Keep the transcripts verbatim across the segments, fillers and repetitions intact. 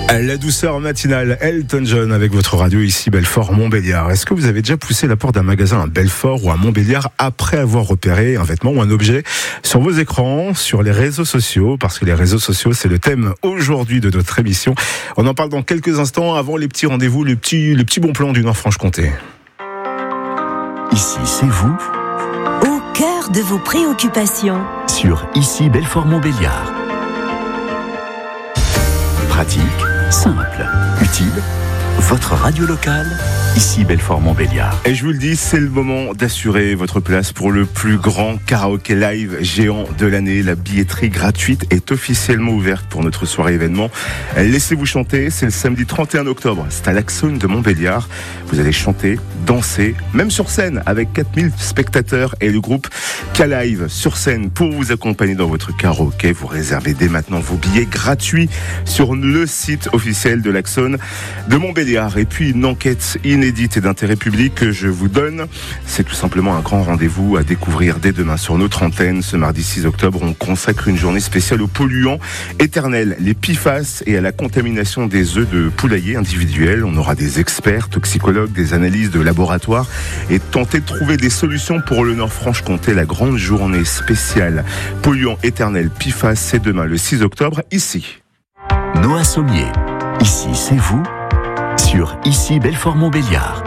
La douceur matinale, Elton John avec votre radio ici Belfort Montbéliard. Est-ce que vous avez déjà poussé la porte d'un magasin à Belfort ou à Montbéliard après avoir repéré un vêtement ou un objet sur vos écrans, sur les réseaux sociaux? Parce que les réseaux sociaux, c'est le thème aujourd'hui de notre émission. On en parle dans quelques instants avant les petits rendez-vous, le petit, le petit bon plan du Nord-Franche-Comté. Ici, c'est vous. Au cœur de vos préoccupations. Sur Ici Belfort Montbéliard. Pratique, simple, utile. Votre radio locale, ici Belfort Montbéliard. Et je vous le dis, c'est le moment d'assurer votre place pour le plus grand karaoké live géant de l'année. La billetterie gratuite est officiellement ouverte pour notre soirée événement. Laissez-vous chanter, c'est le samedi trente et un octobre. C'est à l'Axone de Montbéliard. Vous allez chanter, danser, même sur scène avec quatre mille spectateurs et le groupe K-Live sur scène pour vous accompagner dans votre karaoké. Vous réservez dès maintenant vos billets gratuits sur le site officiel de l'Axone de Montbéliard. Et puis une enquête inédite et d'intérêt public que je vous donne, c'est tout simplement un grand rendez-vous à découvrir dès demain sur notre antenne. Ce mardi six octobre, on consacre une journée spéciale aux polluants éternels, les P F A S et à la contamination des œufs de poulailler individuels. On aura des experts, toxicologues, des analyses de laboratoire et tenter de trouver des solutions pour le Nord-Franche-Comté. La grande journée spéciale polluants éternels P F A S, c'est demain le six octobre ici. Noah Sommier, ici c'est vous. Sur Ici Belfort Montbéliard.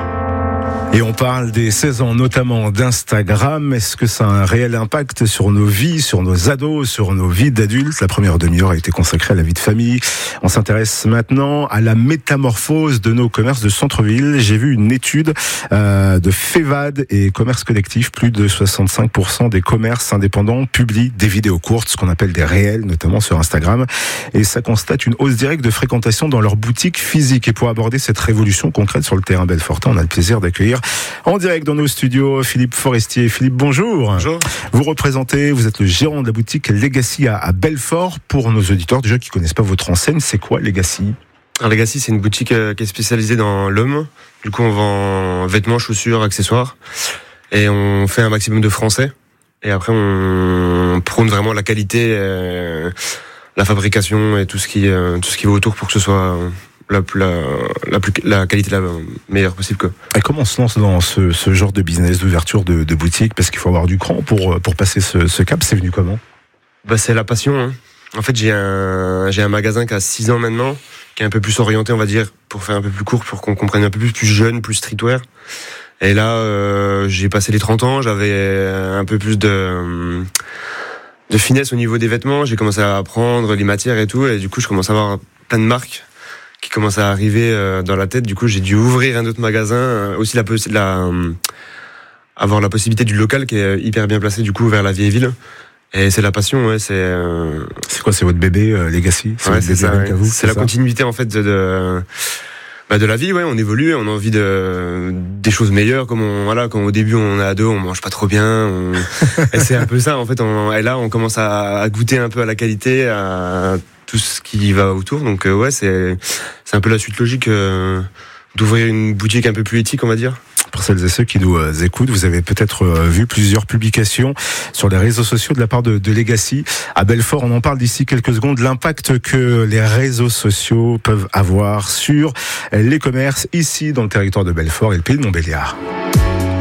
Et on parle des seize ans, notamment d'Instagram. Est-ce que ça a un réel impact sur nos vies, sur nos ados, sur nos vies d'adultes? La première demi-heure a été consacrée à la vie de famille. On s'intéresse maintenant à la métamorphose de nos commerces de centre-ville. J'ai vu une étude euh, de Fevad et Commerce Collectif. Plus de soixante-cinq pour cent des commerces indépendants publient des vidéos courtes, ce qu'on appelle des réels, notamment sur Instagram. Et ça constate une hausse directe de fréquentation dans leurs boutiques physiques. Et pour aborder cette révolution concrète sur le terrain belfortain, on a le plaisir d'accueillir en direct dans nos studios Philippe Forestier. Philippe, bonjour. Bonjour. Vous représentez, vous êtes le gérant de la boutique Legacy à, à Belfort. Pour nos auditeurs déjà qui connaissent pas votre enseigne, c'est quoi Legacy? Alors Legacy, c'est une boutique euh, qui est spécialisée dans l'homme. Du coup, on vend vêtements, chaussures, accessoires, et on fait un maximum de français. Et après, on prône vraiment la qualité, euh, la fabrication et tout ce qui, euh, tout ce qui va autour pour que ce soit euh, La, la, la, plus, la qualité la meilleure possible. Quoi. Et comment on se lance dans ce, ce genre de business, d'ouverture de, de boutique? Parce qu'il faut avoir du cran pour, pour passer ce, ce cap. C'est venu comment? Bah, c'est la passion. Hein. En fait, j'ai un, j'ai un magasin qui a six ans maintenant, qui est un peu plus orienté, on va dire, pour faire un peu plus court, pour qu'on comprenne un peu plus, plus jeune, plus streetwear. Et là, euh, j'ai passé les trente ans, j'avais un peu plus de, de finesse au niveau des vêtements. J'ai commencé à apprendre les matières et tout, et du coup, je commence à avoir plein de marques qui commence à arriver euh, dans la tête. Du coup, j'ai dû ouvrir un autre magasin, euh, aussi la, la euh, avoir la possibilité du local qui est hyper bien placé du coup vers la vieille ville. Et c'est la passion, ouais. C'est euh... c'est quoi, c'est votre bébé euh, Legacy? C'est, ouais, votre c'est, bébé ça, ouais. vous, c'est, c'est la ça continuité en fait de de, bah, de la vie, ouais. On évolue, on a envie de des choses meilleures. Comme on voilà, quand au début on est ado, on mange pas trop bien. On... et c'est un peu ça en fait. On... Et là, on commence à, à goûter un peu à la qualité, à tout ce qui va autour. Donc euh, ouais, c'est c'est un peu la suite logique euh, d'ouvrir une boutique un peu plus éthique, on va dire. Pour celles et ceux qui nous euh, écoutent, vous avez peut-être euh, vu plusieurs publications sur les réseaux sociaux de la part de, de Legacy. À Belfort, on en parle d'ici quelques secondes, l'impact que les réseaux sociaux peuvent avoir sur les commerces ici dans le territoire de Belfort et le pays de Montbéliard.